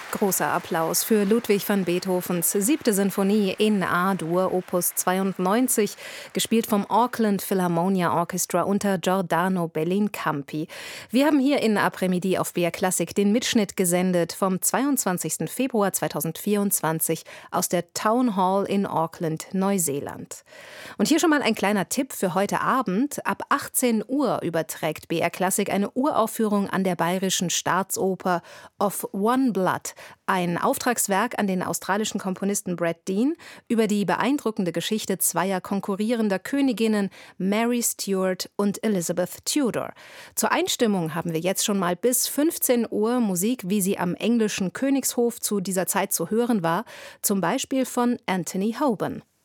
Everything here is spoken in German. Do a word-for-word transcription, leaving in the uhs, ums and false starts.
Großer Applaus für Ludwig van Beethovens siebte Sinfonie in A-Dur, Opus zweiundneunzig, gespielt vom Auckland Philharmonia Orchestra unter Giordano Bellincampi. Wir haben hier in Après-Midi auf B R Klassik den Mitschnitt gesendet vom zweiundzwanzigsten Februar zweitausendvierundzwanzig aus der Town Hall in Auckland, Neuseeland. Und hier schon mal ein kleiner Tipp für heute Abend. Ab achtzehn Uhr überträgt B R Klassik eine Uraufführung an der Bayerischen Staatsoper Of One Blood, ein Auftragswerk an den australischen Komponisten Brad Dean über die beeindruckende Geschichte zweier konkurrierender Königinnen, Mary Stuart und Elizabeth Tudor. Zur Einstimmung haben wir jetzt schon mal bis fünfzehn Uhr Musik, wie sie am englischen Königshof zu dieser Zeit zu hören war, zum Beispiel von Anthony Hoban.